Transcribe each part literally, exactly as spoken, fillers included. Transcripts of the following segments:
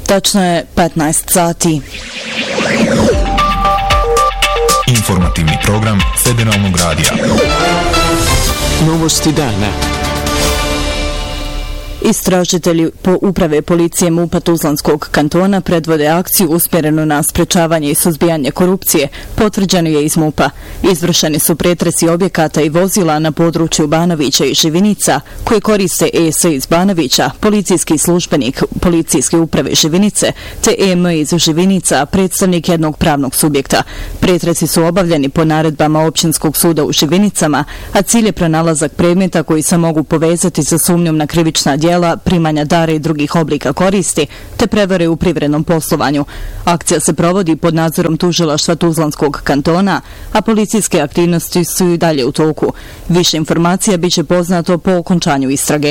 Tačno je petnaest sati. Informativni program Federalnog radija. Novosti dana. Istražitelji po uprave policije MUP-a Tuzlanskog kantona predvode akciju usmjerenu na sprečavanje i suzbijanje korupcije, potvrđeno je iz MUP-a. Izvršeni su pretresi objekata i vozila na području Banovića i Živinica, koje koriste E S iz Banovića, policijski službenik policijske uprave Živinice, te E M iz Živinica, predstavnik jednog pravnog subjekta. Pretresi su obavljeni po naredbama Općinskog suda u Živinicama, a cilj je pronalazak predmeta koji se mogu povezati sa sumnjom na krivična djela, primanja dara i drugih oblika koristi, te prevare u privrednom poslovanju. Akcija se provodi pod nadzorom tužilaštva Tuzlanskog kantona, a policijske aktivnosti su i dalje u toku. Više informacija biće poznato po okončanju istrage.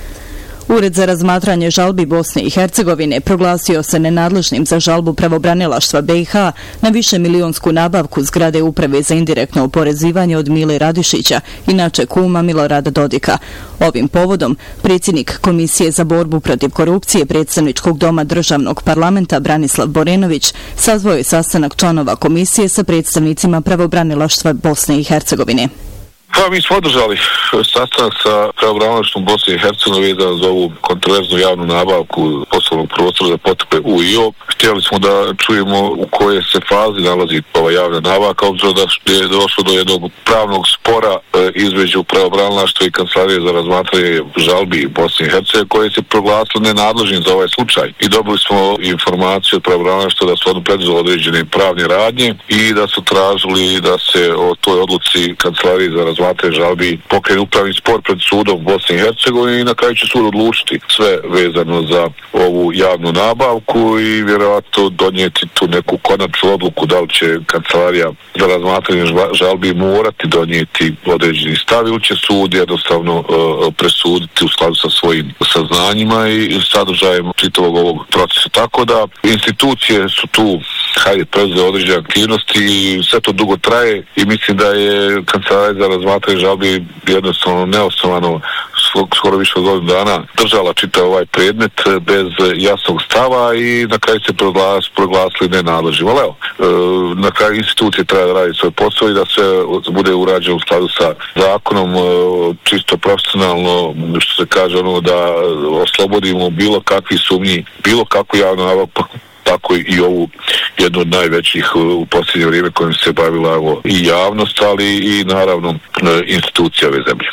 Ured za razmatranje žalbi Bosne i Hercegovine proglasio se nenadležnim za žalbu pravobranilaštva B i H na višemilionsku nabavku zgrade Uprave za indirektno oporezivanje od Mile Radišića, inače kuma Milorada Dodika. Ovim povodom predsjednik Komisije za borbu protiv korupcije Predstavničkog doma državnog parlamenta Branislav Borenović sazvao je sastanak članova komisije sa predstavnicima pravobranilaštva Bosne i Hercegovine. Pa mi smo održali sastanak sa pravobranilaštvom Bosne i Hercegovine za ovu kontroverznu javnu nabavku poslovnog prostora za potrebe U I O. Htjeli smo da čujemo u kojoj se fazi nalazi ova javna nabavka, obzirom da je došlo do jednog pravnog spora e, između pravobranilaštva i Kancelarije za razmatranje žalbi Bosne i Hercegovine, koje se proglasilo nenadležnim za ovaj slučaj. I dobili smo informaciju od pravobranilaštva da su oni preduzeli određene pravne radnje i da su tražili da se o toj odluci Kancelarije za razmatranje žalbi pokrene upravni spor pred sudom Bosne i Hercegovine i na kraju će sud odlučiti sve vezano za ovu javnu nabavku i vjerojatno donijeti tu neku konačnu odluku da li će Kancelarija za razmatranje žalbi morati donijeti određeni stav ili će sud jednostavno uh, presuditi u skladu sa svojim saznanjima i sadržajem čitavog ovog procesa. Tako da institucije su tu hajde preuzeli određene aktivnosti i sve to dugo traje i mislim da je Kancelarija za razmatranje žalbi jednostavno neosnovano skoro više od godinu dana držala čitav ovaj predmet bez jasnog stava i na kraju se proglas, proglasili nenadležnim. Ali evo, na kraju institucije treba da radi svoj posao i da sve bude urađeno u skladu sa zakonom, čisto profesionalno, što se kaže, ono da oslobodimo bilo kakvi sumnji, bilo kakvu javnu nabavku, tako i ovu jednu od najvećih u posljednje vrijeme kojim se bavila evo, i javnost, ali i naravno institucija ove zemlje.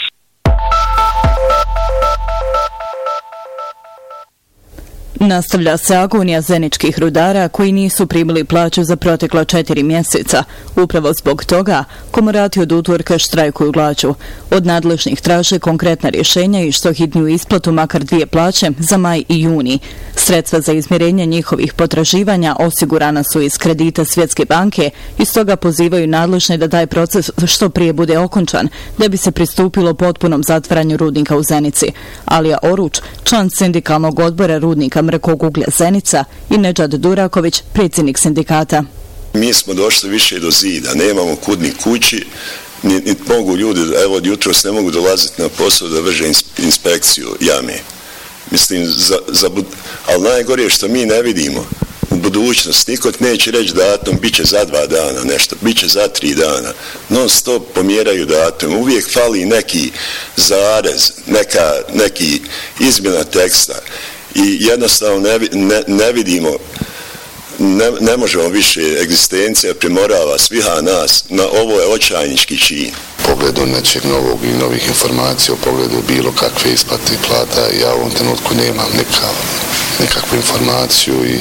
Nastavlja se agonija zeničkih rudara koji nisu primili plaću za protekla četiri mjeseca. Upravo zbog toga komorati od utorka štrajkuju glađu. Od nadležnih traže konkretna rješenja i što hitniju isplatu makar dvije plaće za maj i juni. Sredstva za izmirenje njihovih potraživanja osigurana su iz kredita Svjetske banke i stoga pozivaju nadležne da taj proces što prije bude okončan, da bi se pristupilo potpunom zatvaranju rudnika u Zenici. Alija Oruč, član sindikalnog odbora rudnika Mrkog uglja Zenica, i Nedžad Duraković, predsjednik sindikata. Mi smo došli više do zida, nemamo kud ni kući, ni, ni mogu ljudi, evo od jutros ne mogu dolaziti na posao da vrže inspekciju jame. Mislim, za, za, ali najgore je što mi ne vidimo u budućnost. Nikog neće reći datum, bit će za dva dana nešto, bit će za tri dana. Non stop pomjeraju datum. Uvijek fali neki zarez, neka, neki izmjena teksta. I jednostavno ne, ne, ne vidimo, ne, ne možemo više, egzistencija primorava sviha nas na ovo je očajnički čin. Pogledu nečeg novog i novih informacija, u pogledu bilo kakve isplate plata, ja u ovom trenutku nemam nekav, nekakvu informaciju i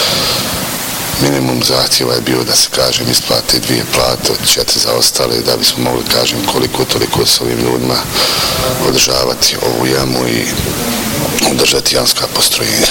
minimum zahtjeva je bio da se, kažem, isplate dvije plate od četiri zaostale, da bismo mogli, kažem, koliko toliko s ovim ljudima održavati ovu jamu i održati jamska postrojenja.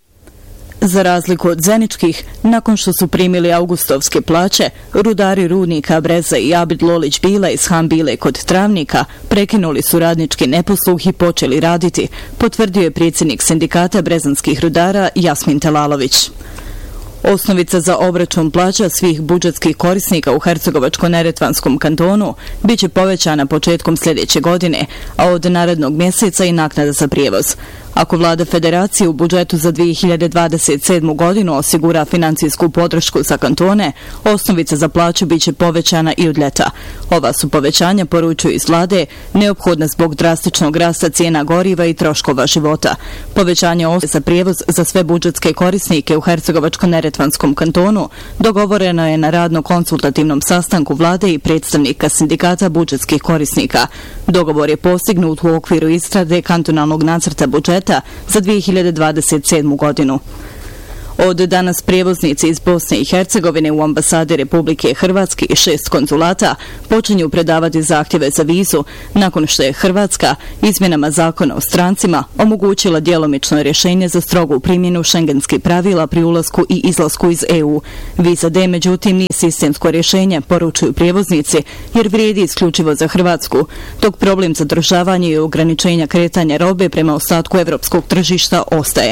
Za razliku od zeničkih, nakon što su primili augustovske plaće, rudari rudnika Breza i Abid Lolić Bila iz Hambile kod Travnika prekinuli su radnički neposluh i počeli raditi, potvrdio je predsjednik sindikata brezanskih rudara Jasmin Telalović. Osnovica za obračun plaća svih budžetskih korisnika u Hercegovačko-neretvanskom kantonu biće povećana početkom sljedeće godine, a od narednog mjeseca i naknada za prijevoz. Ako vlada federacije u budžetu za dvije hiljade dvadeset sedmu. godinu osigura financijsku podršku za kantone, osnovica za plaću biće povećana i od ljeta. Ova su povećanja, poručuju iz vlade, neophodna zbog drastičnog rasta cijena goriva i troškova života. Povećanje osnovice za prijevoz za sve budžetske korisnike u Hercegovačko-neretvanskom kantonu dogovoreno je na radno-konsultativnom sastanku vlade i predstavnika sindikata budžetskih korisnika. Dogovor je postignut u okviru izrade kantonalnog nacrta budžeta za dvije hiljade dvadeset sedmu. godinu. Od danas prijevoznici iz Bosne i Hercegovine u ambasade Republike Hrvatske i šest konzulata počinju predavati zahtjeve za vizu nakon što je Hrvatska izmjenama zakona o strancima omogućila djelomično rješenje za strogu primjenu šengenskih pravila pri ulasku i izlasku iz E U. Viza D, međutim, nije sistemsko rješenje, poručuju prijevoznici, jer vrijedi isključivo za Hrvatsku, dok problem zadržavanja i ograničenja kretanja robe prema ostatku evropskog tržišta ostaje.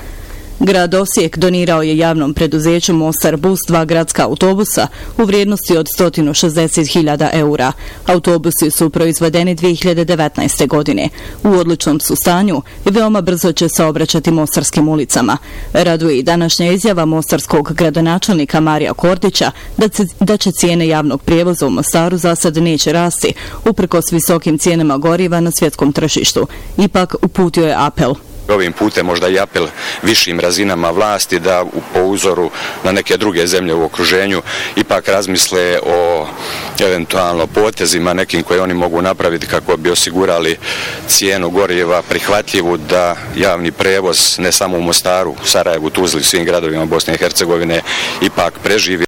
Grad Osijek donirao je javnom preduzeću Mostar Bus dva gradska autobusa u vrijednosti od sto šezdeset hiljada eura. Autobusi su proizvedeni dvije hiljade devetnaeste. godine. U odličnom su stanju i veoma brzo će saobraćati mostarskim ulicama. Raduje i današnja izjava mostarskog gradonačelnika Marija Kordića da, da će cijene javnog prijevoza u Mostaru za sad neće rasti, uprkos visokim cijenama goriva na svjetskom tržištu. Ipak uputio je apel. Ovim putem možda i apel višim razinama vlasti da po uzoru na neke druge zemlje u okruženju ipak razmisle o eventualno potezima nekim koje oni mogu napraviti kako bi osigurali cijenu goriva prihvatljivu da javni prevoz ne samo u Mostaru, Sarajevu, Tuzli, svim gradovima Bosne i Hercegovine ipak preživi.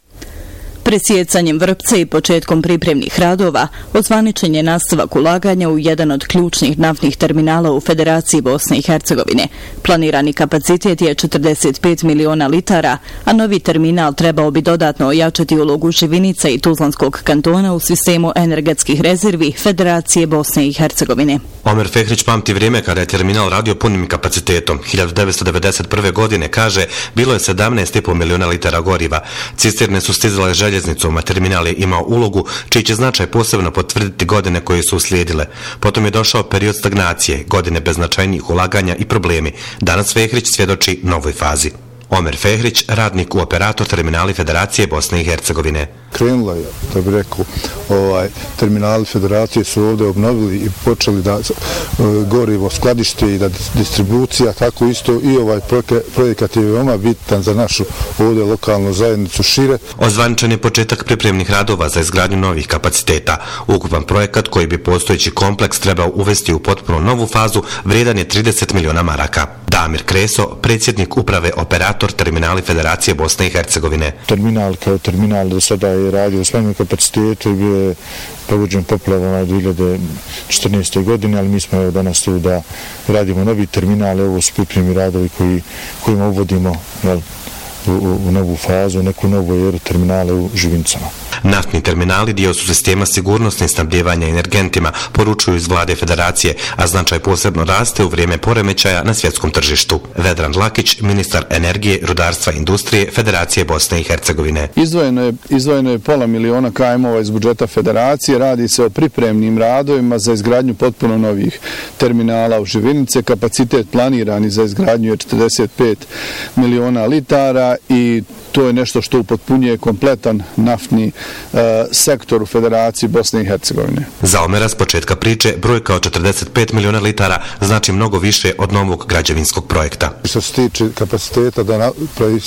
Presjecanjem vrpce i početkom pripremnih radova ozvaničen je nastavak ulaganja u jedan od ključnih naftnih terminala u Federaciji Bosne i Hercegovine. Planirani kapacitet je četrdeset pet miliona litara, a novi terminal trebao bi dodatno ojačati ulogu Živinica i Tuzlanskog kantona u sistemu energetskih rezervi Federacije Bosne i Hercegovine. Omer Fehrić pamti vrijeme kada je terminal radio punim kapacitetom. hiljadu devetsto devedeset prve. godine, kaže, bilo je sedamnaest i pol miliona litara goriva. Cisterne su stizale željeznicom, a terminal je imao ulogu čiji će značaj posebno potvrditi godine koje su uslijedile. Potom je došao period stagnacije, godine bez značajnijih ulaganja i problemi. Danas Fehrić svjedoči novoj fazi. Omer Fehrić, radnik u operator terminali Federacije Bosne i Hercegovine. Krenula je, da bi rekao, ovaj, terminali Federacije su ovdje obnovili i počeli da uh, gorivo skladište i da distribucija, tako isto i ovaj projekat je veoma bitan za našu ovdje lokalnu zajednicu šire. Ozvaničen je početak pripremnih radova za izgradnju novih kapaciteta. Ukupan projekat koji bi postojeći kompleks trebao uvesti u potpuno novu fazu vrijedan je trideset miliona maraka. Damir Kreso, predsjednik uprave operator terminali Federacije Bosne i Hercegovine. Terminal kao terminal do sada je radio u svojom kapacitetu i bio je pogođen poplavama dvije hiljade četrnaeste. godine, ali mi smo evo danas tu da radimo novi terminal, evo su pripremni radovi koji, kojima uvodimo jel, u, u novu fazu, neku novu eru terminale u Živincama. Naftni terminali dio su sistema sigurnosnih snabdijevanja energentima, poručuju iz vlade Federacije, a značaj posebno raste u vrijeme poremećaja na svjetskom tržištu. Vedran Lakić, ministar energije, rudarstva i industrije Federacije Bosne i Hercegovine. Izdvojeno je, izdvojeno je pola miliona K M-ova iz budžeta Federacije, radi se o pripremnim radovima za izgradnju potpuno novih terminala u Živinice. Kapacitet planirani za izgradnju je četrdeset pet miliona litara i to je nešto što upotpunjuje kompletan naftni e, sektor u Federaciji Bosne i Hercegovine. Za Omera s početka priče brojka od četrdeset pet miliona litara znači mnogo više od novog građevinskog projekta. Što se tiče kapaciteta da na,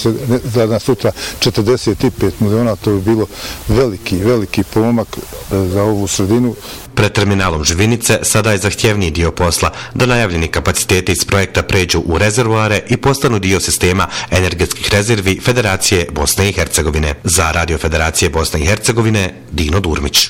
da na sutra četrdeset pet miliona, to je bilo veliki, veliki pomak e, za ovu sredinu. Pred terminalom Živinice sada je zahtjevniji dio posla da najavljeni kapaciteti iz projekta pređu u rezervoare i postanu dio sistema energetskih rezervi Federacije Bosne i Hercegovine. Za Radio Federacije Bosne i Hercegovine, Dino Durmić.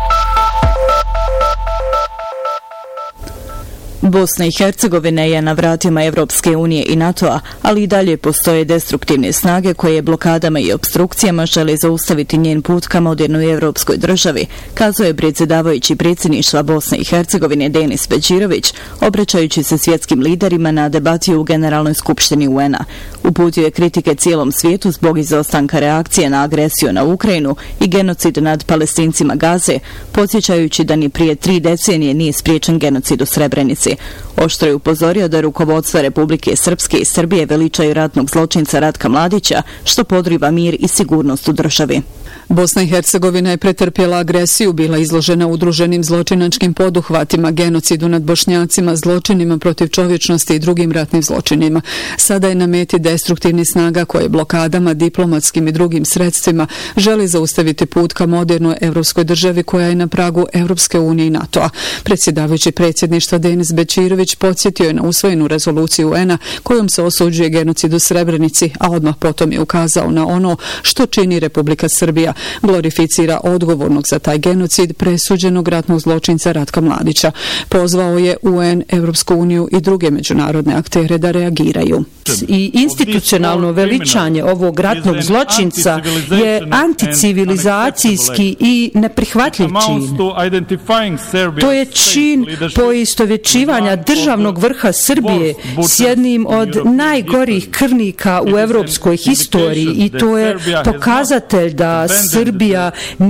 Bosna i Hercegovina je na vratima Evropske unije i NATO-a, ali i dalje postoje destruktivne snage koje blokadama i obstrukcijama žele zaustaviti njen put ka modernoj evropskoj državi, kazuje predsjedavajući predsjedništva Bosne i Hercegovine Denis Bećirović, obraćajući se svjetskim liderima na debati u Generalnoj skupštini U N-a. Uputio je kritike cijelom svijetu zbog izostanka reakcije na agresiju na Ukrajinu i genocid nad Palestincima Gaze, podsjećajući da ni prije tri decenije nije spriječen genocid u Srebrenici. Srebrenici. Oštro je upozorio da rukovodstva Republike Srpske i Srbije veličaju ratnog zločinca Ratka Mladića, što podriva mir i sigurnost u državi. Bosna i Hercegovina je pretrpjela agresiju, bila izložena udruženim zločinačkim poduhvatima, genocidu nad Bošnjacima, zločinima protiv čovječnosti i drugim ratnim zločinima. Sada je na meti destruktivnih snaga koje blokadama, diplomatskim i drugim sredstvima želi zaustaviti put ka modernoj evropskoj državi koja je na pragu Evropske unije i NATO-a. Predsjedavajući predsjedništva Denis Bećirović podsjetio je na usvojenu rezoluciju U N-a kojom se osuđuje genocid u Srebrenici, a odmah potom je ukazao na ono što čini Republika Srbija, glorificira odgovornog za taj genocid presuđenog ratnog zločinca Ratka Mladića. Pozvao je U N, Evropsku uniju i druge međunarodne aktere da reagiraju. I institucionalno veličanje ovog ratnog zločinca je anticivilizacijski i neprihvatljiv čin. To je čin poistovjećivanja državnog vrha Srbije s jednim od najgorih krvnika u evropskoj historiji i to je pokazatelj da Srbija